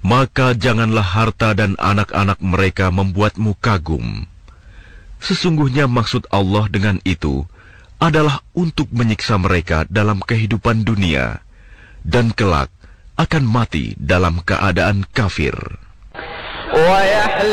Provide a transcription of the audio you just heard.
maka janganlah harta dan anak-anak mereka membuatmu kagum. Sesungguhnya maksud Allah dengan itu adalah untuk menyiksa mereka dalam kehidupan dunia, dan kelak akan mati dalam keadaan kafir.